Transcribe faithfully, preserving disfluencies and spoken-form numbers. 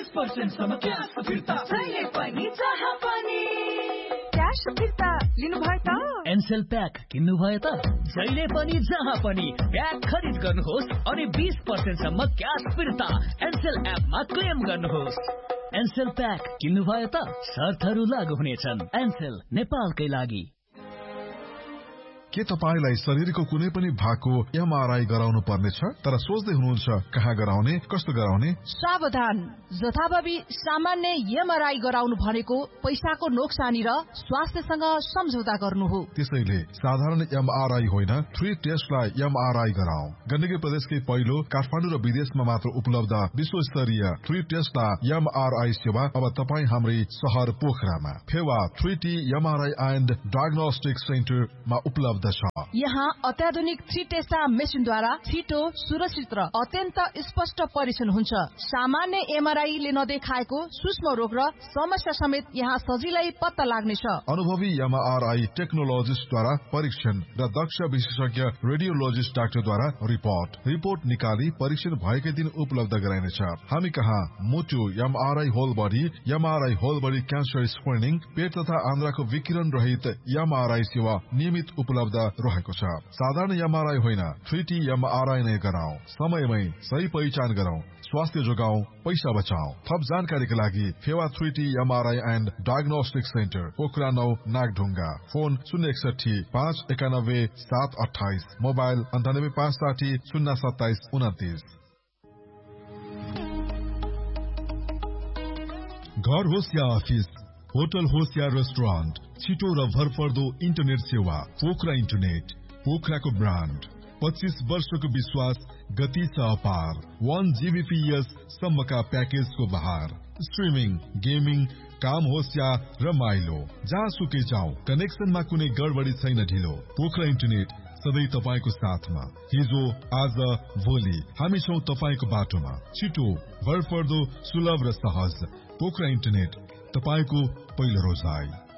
Percent सम्म cash फिर्ता जहिले पनि जहाँ पनि क्यास फिर्ता लिनुभयो त एनसेल प्याक किन्नु भयो त जहिले पनि जहाँ पनि प्याक खरिद गर्नुहोस् अनि बीस पर्सेंट सम्म क्यास फिर्ता एनसेल एपमा क्लेम गर्नुहोस्। एनसेल प्याक किन्नु भयो त शर्तहरू लागू हुनेछन्। एनसेल नेपालकै लागि। के तपाईलाई शरीरको कुनै पनि भागको एमआरआई गराउनु पर्नेछ तर सोच्दै हुनुहुन्छ कहाँ गराउने कस्तो गराउने? सावधान, जथाभावी सामान्य एमआरआई गराउनु भनेको पैसाको नोक्सानी र स्वास्थ्यसँग सम्झौता गर्नु हो। त्यसैले साधारण एमआरआई होइन थ्री टेस्टलाई एमआरआई गराऊ। गण्डकी प्रदेशकै पहिलो काठमाडौँ र विदेशमा मात्र उपलब्ध विश्वस्तरीय थ्री टेस्टलाई एमआरआई सेवा अब तपाई हाम्रै शहर पोखरामा Phewa three T MRI and diagnostic सेन्टरमा उपलब्ध। यहाँ अत्याधुनिक थ्री टेस्टा मेसिनद्वारा छिटो, सुरक्षित र अत्यन्त स्पष्ट परीक्षण हुन्छ। सामान्य एमआरआईले नदेखाएको सूक्ष्म रोग र समस्या समेत यहाँ सजिलै पत्ता लाग्नेछ। अनुभवी एमआरआई टेक्नोलोजिस्टद्वारा परीक्षण र दक्ष विशेषज्ञ रेडियोलोजिस्ट डाक्टरद्वारा रिपोर्ट रिपोर्ट निकाली परीक्षण भएकै दिन उपलब्ध गराइनेछ। हामी कहाँ मुटु MRI whole body, MRI whole body cancer screening, पेट तथा आन्द्राको विकिरण रहित एमआरआई सेवा नियमित उपलब्ध रहेको छ। साधारण एमआरआई होइन थ्री टी एमआरआई नै गराऊ। समयमै सही पहिचान गरौं, स्वास्थ्य जोगाऊ, पैसा बचाऊ। थप जानकारीका लागि Phewa three T MRI and diagnostic centre Pokhara नौ नागढुङ्गा। फोन शून्य एकसठी पाँच एकानब्बे सात अठाइस, मोबाइल अन्ठानब्बे पाँच साठी शून्य सत्ताइस उन्तिस। घर होस् या अफिस, होटल होस् या रेस्टुरेन्ट, छिटो र भरपर्दो इन्टरनेट सेवा पोखरा इन्टरनेट। पोखराको ब्रान्ड, पच्चीस वर्षको विश्वास, गति छ अपार। वन जीबीपीएस सम्मका प्याकेजको बहार। स्ट्रिमिङ, गेमिङ, काम होस् या रमाइलो, जहाँ सुकै जाऊ, कनेक्सनमा कुनै गडबडी छैन ढिलो। पोखरा इन्टरनेट सधैँ तपाईको साथमा। हिजो, आज, भोलि हामी छौं तपाईको बाटोमा। छिटो, भरपर्दो, सुलभ र सहज। पोखरा इन्टरनेट, तपाईको पहिलो रोजाइ।